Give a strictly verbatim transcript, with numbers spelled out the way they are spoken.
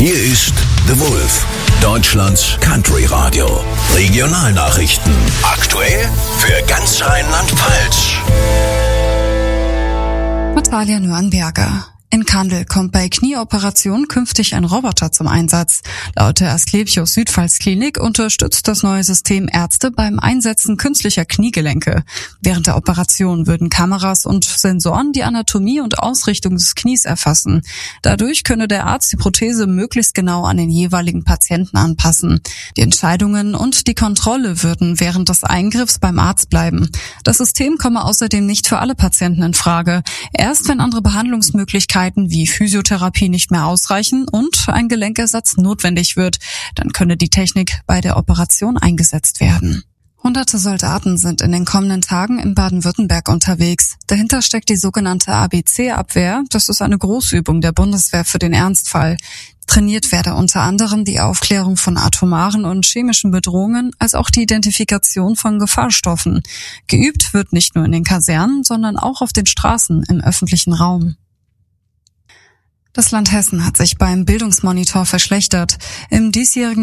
Hier ist The Wolf, Deutschlands Country Radio. Regionalnachrichten. Aktuell für ganz Rheinland-Pfalz. Natalia Nürnberger. In Kandel kommt bei Knieoperationen künftig ein Roboter zum Einsatz. Laut der Asklepios Südpfalz Klinik unterstützt das neue System Ärzte beim Einsetzen künstlicher Kniegelenke. Während der Operation würden Kameras und Sensoren die Anatomie und Ausrichtung des Knies erfassen. Dadurch könne der Arzt die Prothese möglichst genau an den jeweiligen Patienten anpassen. Die Entscheidungen und die Kontrolle würden während des Eingriffs beim Arzt bleiben. Das System komme außerdem nicht für alle Patienten in Frage. Erst wenn andere Behandlungsmöglichkeiten wie Physiotherapie nicht mehr ausreichen und ein Gelenkersatz notwendig wird, dann könne die Technik bei der Operation eingesetzt werden. Hunderte Soldaten sind in den kommenden Tagen in Baden-Württemberg unterwegs. Dahinter steckt die sogenannte A B C-Abwehr. Das ist eine Großübung der Bundeswehr für den Ernstfall. Trainiert werde unter anderem die Aufklärung von atomaren und chemischen Bedrohungen, als auch die Identifikation von Gefahrstoffen. Geübt wird nicht nur in den Kasernen, sondern auch auf den Straßen im öffentlichen Raum. Das Land Hessen hat sich beim Bildungsmonitor verschlechtert. Im diesjährigen